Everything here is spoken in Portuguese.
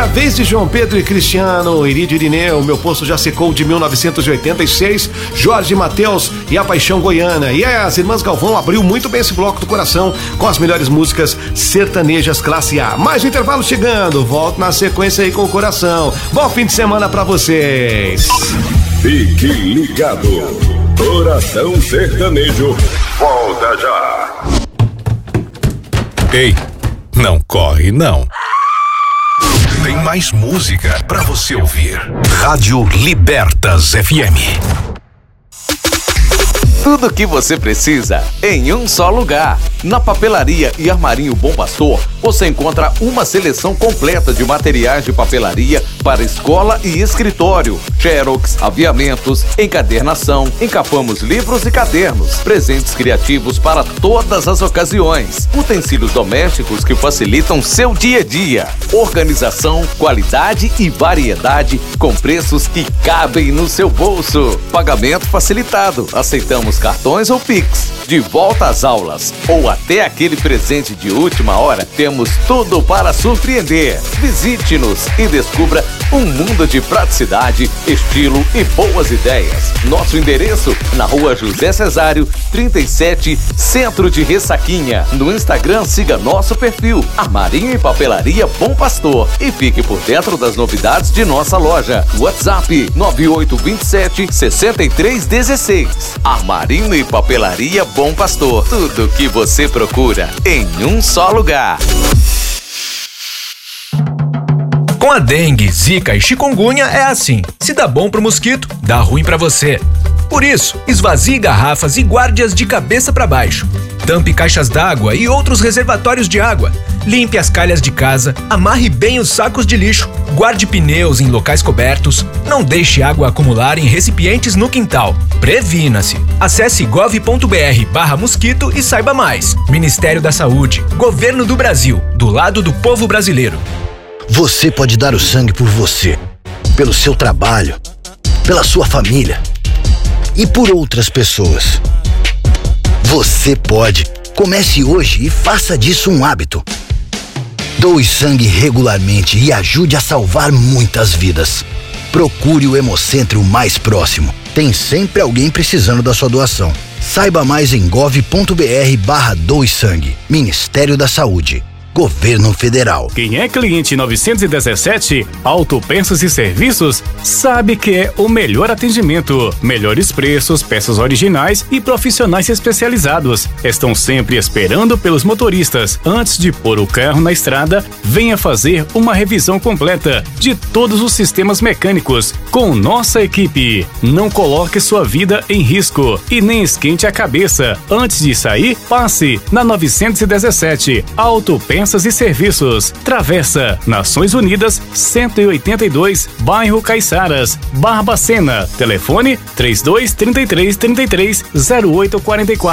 vez de João Pedro e Cristiano, Irídio Irineu, Meu Poço Já Secou, de 1986, Jorge Mateus e A Paixão Goiana. E as Irmãs Galvão abriu muito bem esse bloco do coração com as melhores músicas sertanejas classe A. Mais um intervalo chegando, volto na sequência aí com o coração. Bom fim de semana pra vocês. Fique ligado, Coração Sertanejo volta já. Ei, não corre não. Tem mais música pra você ouvir. Rádio Libertas FM. Tudo o que você precisa em um só lugar. Na Papelaria e Armarinho Bom Pastor, você encontra uma seleção completa de materiais de papelaria para escola e escritório. Xerox, aviamentos, encadernação, encapamos livros e cadernos, presentes criativos para todas as ocasiões, utensílios domésticos que facilitam seu dia a dia, organização, qualidade e variedade com preços que cabem no seu bolso. Pagamento facilitado, aceitamos cartões ou Pix. De volta às aulas ou até aquele presente de última hora, temos tudo para surpreender. Visite-nos e descubra um mundo de praticidade, estilo e boas ideias. Nosso endereço na Rua José Cesário, 37, Centro de Ressaquinha. No Instagram, siga nosso perfil Armarinho e Papelaria Bom Pastor e fique por dentro das novidades de nossa loja. WhatsApp 9827-6316. Armarinho e Papelaria Bom Pastor. Tudo o que você procura em um só lugar. Com a dengue, zika e chikungunya é assim. Se dá bom pro mosquito, dá ruim pra você. Por isso, esvazie garrafas e guarde-as de cabeça para baixo. Tampe caixas d'água e outros reservatórios de água. Limpe as calhas de casa, amarre bem os sacos de lixo, guarde pneus em locais cobertos, não deixe água acumular em recipientes no quintal. Previna-se. Acesse gov.br/mosquito e saiba mais. Ministério da Saúde, Governo do Brasil, do lado do povo brasileiro. Você pode dar o sangue por você, pelo seu trabalho, pela sua família e por outras pessoas. Você pode. Comece hoje e faça disso um hábito. Doe sangue regularmente e ajude a salvar muitas vidas. Procure o Hemocentro mais próximo. Tem sempre alguém precisando da sua doação. Saiba mais em gov.br/doe sangue. Ministério da Saúde. Governo Federal. Quem é cliente 917, Autopeças e Serviços, sabe que é o melhor atendimento, melhores preços, peças originais e profissionais especializados. Estão sempre esperando pelos motoristas. Antes de pôr o carro na estrada, venha fazer uma revisão completa de todos os sistemas mecânicos com nossa equipe. Não coloque sua vida em risco e nem esquente a cabeça. Antes de sair, passe na 917, Autopeças e Serviços. Travessa Nações Unidas 182, bairro Caiçaras, Barbacena. Telefone 3233 0844.